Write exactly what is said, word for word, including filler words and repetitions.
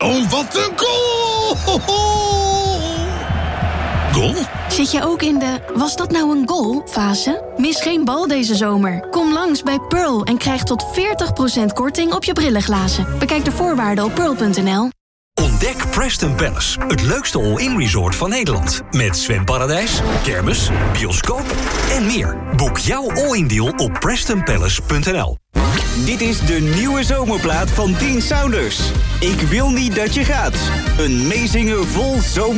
Oh, wat een goal! Ho, ho. Goal? Zit je ook in de "was dat nou een goal" fase? Mis geen bal deze zomer. Kom langs bij Pearl en krijg tot veertig procent korting op je brillenglazen. Bekijk de voorwaarden op pearl punt n l. Ontdek Preston Palace, het leukste all-in resort van Nederland. Met zwemparadijs, kermis, bioscoop en meer. Boek jouw all-in deal op preston palace punt n l. Dit is de nieuwe zomerplaat van Dean Saunders. Ik wil niet dat je gaat. Een meezinger vol zomer.